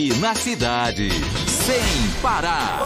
E na cidade, sem parar.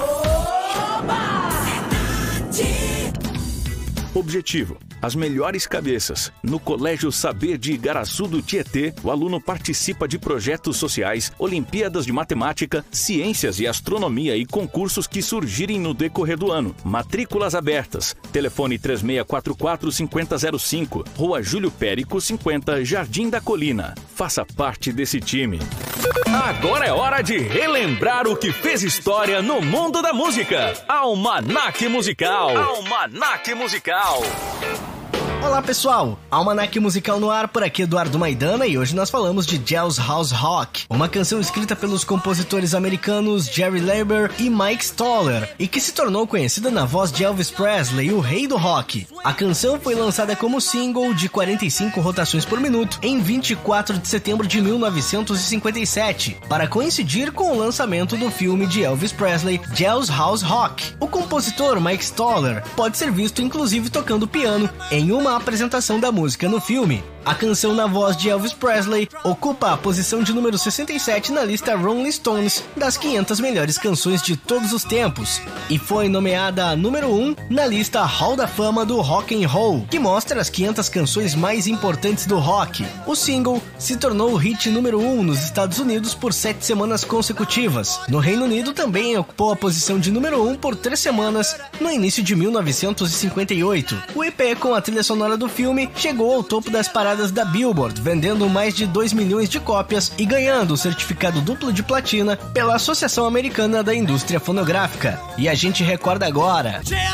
Objetivo: as melhores cabeças. No Colégio Saber de Igaraçu do Tietê, o aluno participa de projetos sociais, Olimpíadas de Matemática, Ciências e Astronomia e concursos que surgirem no decorrer do ano. Matrículas abertas. Telefone 3644-5005, Rua Júlio Périco, 50, Jardim da Colina. Faça parte desse time. Agora é hora de relembrar o que fez história no mundo da música. Almanaque Musical. Almanaque Musical. Olá pessoal, Almanaque Musical no ar, por aqui Eduardo Maidana, e hoje nós falamos de Jailhouse Rock, uma canção escrita pelos compositores americanos Jerry Leiber e Mike Stoller, e que se tornou conhecida na voz de Elvis Presley, o rei do rock. A canção foi lançada como single de 45 rotações por minuto em 24 de setembro de 1957, para coincidir com o lançamento do filme de Elvis Presley, Jailhouse Rock. O compositor Mike Stoller pode ser visto inclusive tocando piano em uma apresentação da música no filme. A canção na voz de Elvis Presley ocupa a posição de número 67 na lista Rolling Stones das 500 melhores canções de todos os tempos e foi nomeada a número 1 na lista Hall da Fama do Rock and Roll, que mostra as 500 canções mais importantes do rock. O single se tornou o hit número 1 nos Estados Unidos por 7 semanas consecutivas. No Reino Unido também ocupou a posição de número 1 por 3 semanas no início de 1958. O EP com a trilha sonora do filme chegou ao topo das paradas da Billboard, vendendo mais de 2 milhões de cópias e ganhando o certificado duplo de platina pela Associação Americana da Indústria Fonográfica. E a gente recorda agora...